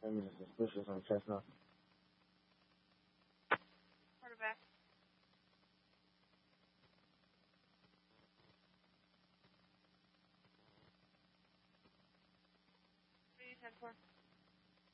I'm suspicious on Chestnut. Quarterback. What are you 10 for?